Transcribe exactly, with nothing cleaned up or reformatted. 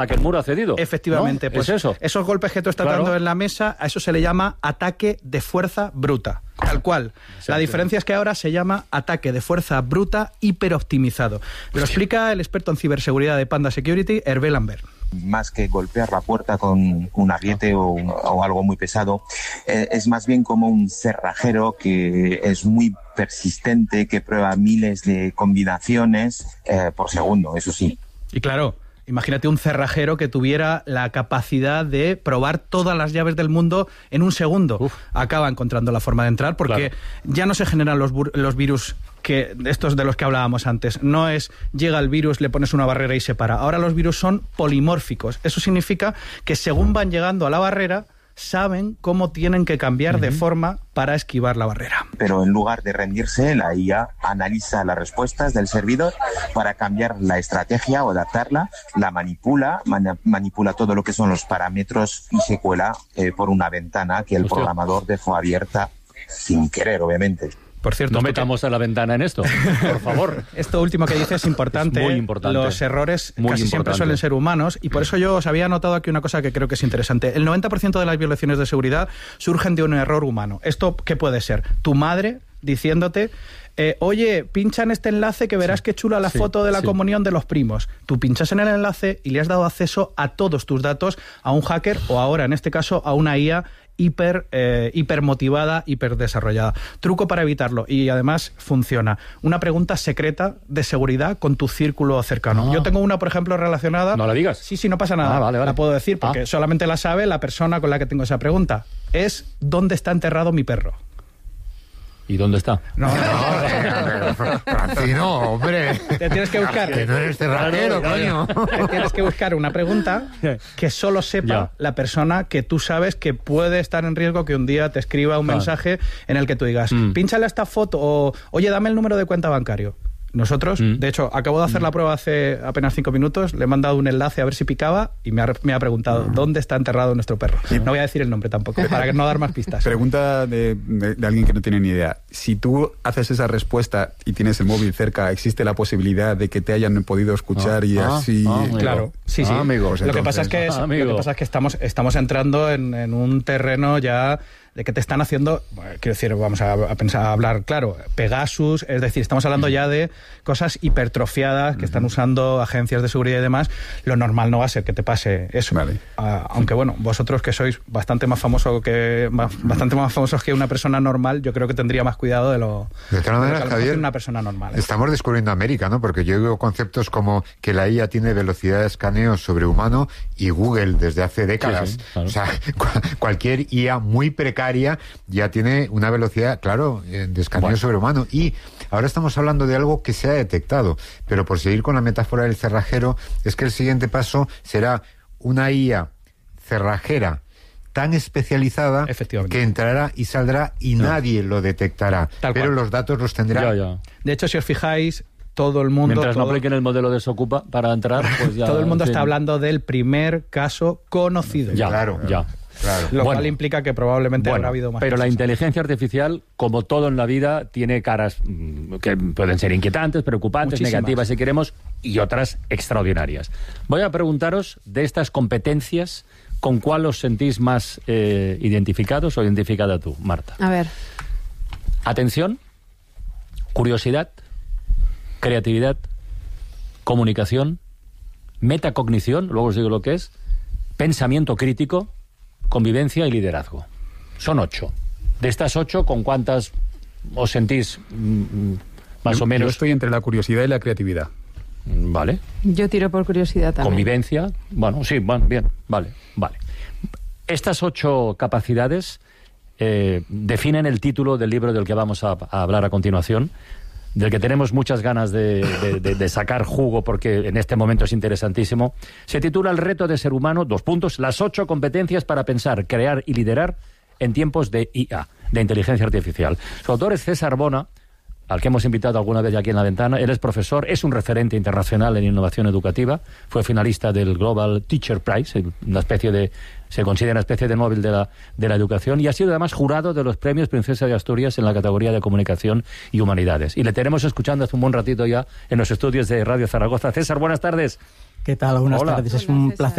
a que el muro ha cedido. Efectivamente, ¿no? pues es eso. Esos golpes que tú estás claro. dando en la mesa, a eso se le llama ataque de fuerza bruta. Tal cual. La diferencia es que ahora se llama ataque de fuerza bruta hiperoptimizado. Lo explica el experto en ciberseguridad de Panda Security, Hervé Lambert. Más que golpear la puerta con un ariete o, o algo muy pesado, eh, es más bien como un cerrajero que es muy persistente, que prueba miles de combinaciones eh, por segundo, eso sí. Y claro, imagínate un cerrajero que tuviera la capacidad de probar todas las llaves del mundo en un segundo. Uf. Acaba encontrando la forma de entrar porque claro. ya no se generan los, los virus que estos de los que hablábamos antes. No es llega el virus, le pones una barrera y se para. Ahora los virus son polimórficos. Eso significa que según van llegando a la barrera, saben cómo tienen que cambiar uh-huh. de forma para esquivar la barrera. Pero en lugar de rendirse, la I A analiza las respuestas del servidor para cambiar la estrategia o adaptarla, la manipula, man- manipula todo lo que son los parámetros y se cuela eh, por una ventana que el Hostia. programador dejó abierta sin querer, obviamente. Por cierto, no metamos que... a la ventana en esto, por favor. Esto último que dices es importante. Es muy importante. Los errores muy casi importante. siempre suelen ser humanos y por eso yo os había notado aquí una cosa que creo que es interesante. El noventa por ciento de las violaciones de seguridad surgen de un error humano. ¿Esto qué puede ser? Tu madre diciéndote... Eh, oye, pincha en este enlace que verás sí, qué chula la sí, foto de la sí. comunión de los primos. Tú pinchas en el enlace y le has dado acceso a todos tus datos a un hacker o ahora, en este caso, a una I A hiper, eh, hiper motivada, hiper desarrollada. Truco para evitarlo y además funciona. Una pregunta secreta de seguridad con tu círculo cercano. Ah. Yo tengo una, por ejemplo, relacionada... No la digas. Sí, sí, no pasa nada. Ah, vale, vale. La puedo decir porque ah. solamente la sabe la persona con la que tengo esa pregunta. Es ¿dónde está enterrado mi perro? ¿Y dónde está? No, no, Francino, hombre. Te tienes que buscar. Que no eres cerrajero, coño. Te tienes que buscar una pregunta que solo sepa ya. la persona que tú sabes que puede estar en riesgo que un día te escriba un claro. mensaje en el que tú digas, mm. pínchale esta foto o, oye, dame el número de cuenta bancario. Nosotros, mm. de hecho, acabo de hacer mm. la prueba hace apenas cinco minutos, le he mandado un enlace a ver si picaba y me ha, me ha preguntado mm. dónde está enterrado nuestro perro. Sí. No voy a decir el nombre tampoco, para no dar más pistas. Pregunta de, de, de alguien que no tiene ni idea. Si tú haces esa respuesta y tienes el móvil cerca, ¿existe la posibilidad de que te hayan podido escuchar ah, y ah, así...? Ah, claro, sí, sí. Ah, amigo. Pues lo, que pasa es que es, ah, lo que pasa es que estamos, estamos entrando en, en un terreno ya... de que te están haciendo, bueno, quiero decir, vamos a, a pensar, a hablar claro, Pegasus, es decir, estamos hablando ya de cosas hipertrofiadas que están usando agencias de seguridad y demás. Lo normal no va a ser que te pase eso. Vale. Uh, aunque bueno, vosotros que sois bastante más famosos que más, bastante más famosos que una persona normal, yo creo que tendría más cuidado de lo, de todas maneras, de lo que Javier, una persona normal. ¿eh? Estamos descubriendo América, ¿no? Porque yo digo conceptos como que la I A tiene velocidad de escaneo sobrehumano y Google desde hace décadas. Sí, sí, claro. O sea, cu- cualquier I A muy precaria ya tiene una velocidad, claro, de escaneo bueno. sobrehumano. Y ahora estamos hablando de algo que se ha detectado, pero por seguir con la metáfora del cerrajero, es que el siguiente paso será una I A cerrajera tan especializada que entrará y saldrá y no. nadie lo detectará. Tal pero cual. Los datos los tendrá. Ya, ya. De hecho, si os fijáis, todo el mundo... Mientras todo, no apliquen el modelo Desocupa para entrar, pues ya... todo el mundo sí. está hablando del primer caso conocido. Ya, claro, ya. Claro. Lo bueno, cual implica que probablemente bueno, habrá habido más pero cosas. La inteligencia artificial, como todo en la vida, tiene caras mmm, que pueden ser inquietantes, preocupantes, Muchísimas. negativas si queremos, y otras extraordinarias. Voy a preguntaros de estas competencias, ¿con cuál os sentís más eh, identificados o identificada tú, Marta? A ver. Atención, curiosidad, creatividad, comunicación, metacognición, luego os digo lo que es, pensamiento crítico, convivencia y liderazgo. Son ocho. De estas ocho, ¿con cuántas os sentís mm, más yo, o menos? Yo estoy entre la curiosidad y la creatividad. Vale. Yo tiro por curiosidad también. Convivencia. Bueno, sí, bueno, bien. Vale, vale. Estas ocho capacidades eh, definen el título del libro del que vamos a, a hablar a continuación, del que tenemos muchas ganas de, de, de, de sacar jugo porque en este momento es interesantísimo. Se titula El reto de ser humano, dos puntos, las ocho competencias para pensar, crear y liderar en tiempos de I A, de inteligencia artificial. Su autor es César Bona, al que hemos invitado alguna vez ya aquí en La Ventana. Él es profesor, es un referente internacional en innovación educativa, fue finalista del Global Teacher Prize, una especie de, se considera una especie de Nobel de la, de la educación, y ha sido además jurado de los premios Princesa de Asturias en la categoría de comunicación y humanidades. Y le tenemos escuchando hace un buen ratito ya en los estudios de Radio Zaragoza. César, buenas tardes. ¿Qué tal? Buenas Hola. tardes. Es Hola, un César. placer